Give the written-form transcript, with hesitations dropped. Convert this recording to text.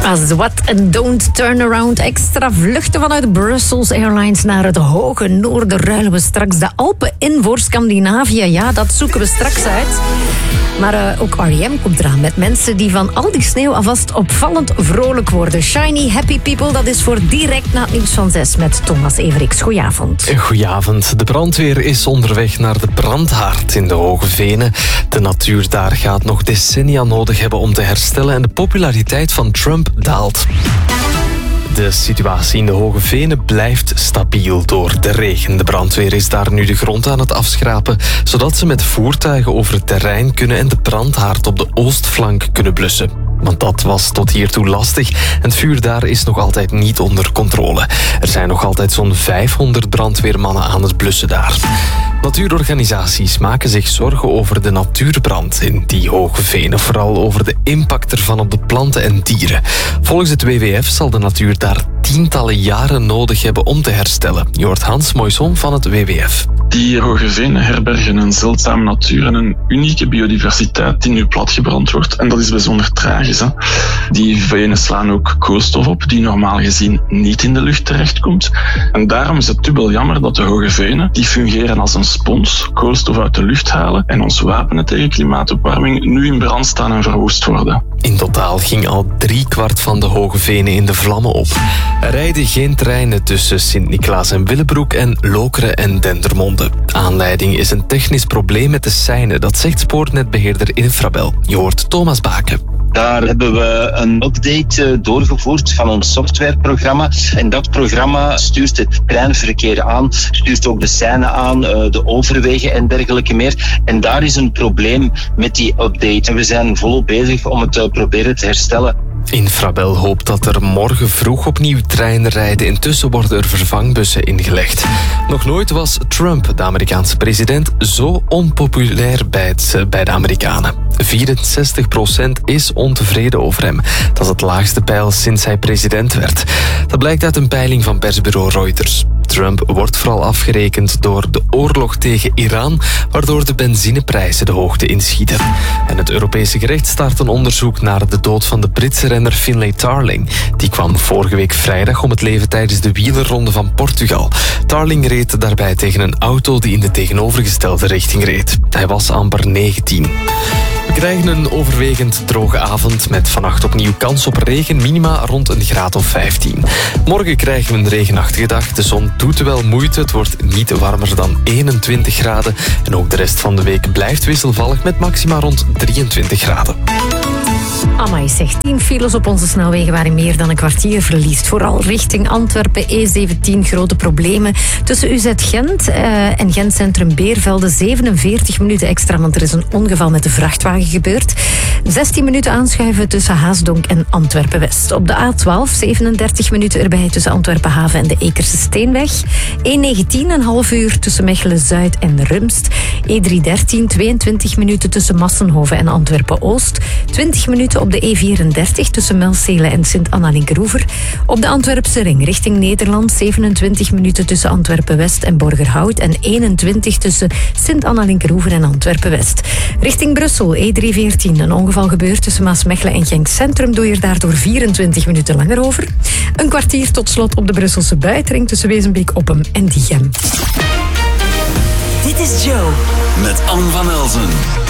As what and don't turn around. Extra vluchten vanuit Brussels Airlines naar het hoge noorden. Ruilen we straks de Alpen in voor Scandinavië. Ja, dat zoeken we straks uit. Maar ook R.E.M. komt eraan met mensen die van al die sneeuw alvast opvallend vrolijk worden. Shiny Happy People, dat is voor direct na het nieuws van 6 met Thomas Everiks. Goedenavond. Goedenavond. De brandweer is onderweg naar de brandhaard in de Hoge Venen. De natuur daar gaat nog decennia nodig hebben om te herstellen en de populariteit van Trump daalt. De situatie in de Hoge Venen blijft stabiel door de regen. De brandweer is daar nu de grond aan het afschrapen, zodat ze met voertuigen over het terrein kunnen en de brandhaard op de oostflank kunnen blussen. Want dat was tot hiertoe lastig en het vuur daar is nog altijd niet onder controle. Er zijn nog altijd zo'n 500 brandweermannen aan het blussen daar. Natuurorganisaties maken zich zorgen over de natuurbrand in die Hoge Venen. Vooral over de impact ervan op de planten en dieren. Volgens het WWF zal de natuur daar tientallen jaren nodig hebben om te herstellen. Je hoort Hans Moisson van het WWF. Die Hoge Venen herbergen een zeldzame natuur en een unieke biodiversiteit die nu platgebrand wordt. En dat is bijzonder tragisch. Hè? Die venen slaan ook koolstof op die normaal gezien niet in de lucht terechtkomt. En daarom is het dubbel jammer dat de Hoge Venen, die fungeren als een spons, koolstof uit de lucht halen en ons wapenen tegen klimaatopwarming, nu in brand staan en verwoest worden. In totaal ging al 3/4 van de Hoge Venen in de vlammen op. Er rijden geen treinen tussen Sint-Niklaas en Willebroek en Lokeren en Dendermonde. Aanleiding is een technisch probleem met de seinen, dat zegt spoornetbeheerder Infrabel. Je hoort Thomas Baken. Daar hebben we een update doorgevoerd van ons softwareprogramma. En dat programma stuurt het treinverkeer aan, stuurt ook de seinen aan, de overwegen en dergelijke meer. En daar is een probleem met die update. En we zijn volop bezig om het proberen te herstellen. Infrabel hoopt dat er morgen vroeg opnieuw treinen rijden. Intussen worden er vervangbussen ingelegd. Nog nooit was Trump, de Amerikaanse president, zo onpopulair bij de Amerikanen. 64% is ontevreden over hem. Dat is het laagste peil sinds hij president werd. Dat blijkt uit een peiling van persbureau Reuters. Trump wordt vooral afgerekend door de oorlog tegen Iran, waardoor de benzineprijzen de hoogte inschieten. En het Europese gerecht start een onderzoek naar de dood van de Britse renner Finlay Tarling. Die kwam vorige week vrijdag om het leven tijdens de wielerronde van Portugal. Tarling reed daarbij tegen een auto die in de tegenovergestelde richting reed. Hij was amper 19. We krijgen een overwegend droge avond met vannacht opnieuw kans op regen, minima rond een graad of 15. Morgen krijgen we een regenachtige dag. De zon doet wel moeite, het wordt niet warmer dan 21 graden. En ook de rest van de week blijft wisselvallig met maxima rond 23 graden. Amai, zeg, 10 files op onze snelwegen waarin meer dan een kwartier verliest. Vooral richting Antwerpen, E17, grote problemen. Tussen UZ Gent en Gent Centrum Beervelde 47 minuten extra, want er is een ongeval met de vrachtwagen gebeurd. 16 minuten aanschuiven tussen Haasdonk en Antwerpen-West. Op de A12 37 minuten erbij tussen Antwerpen-Haven en de Ekerse Steenweg. E19 een half uur tussen Mechelen-Zuid en Rumst. E313 22 minuten tussen Massenhoven en Antwerpen-Oost. 20 minuten op de E34 tussen Melcelen en Sint-Anna-Linkeroever. Op de Antwerpse ring richting Nederland 27 minuten tussen Antwerpen-West en Borgerhout en 21 tussen Sint-Anna-Linkeroever en Antwerpen-West. Richting Brussel E314 een ongeval gebeurt tussen Maasmechelen en Genk Centrum. Doe je er daardoor 24 minuten langer over. Een kwartier tot slot op de Brusselse buitenring tussen Wezenbeek-Oppem en Diegem. Dit is Joe met Anne van Elzen.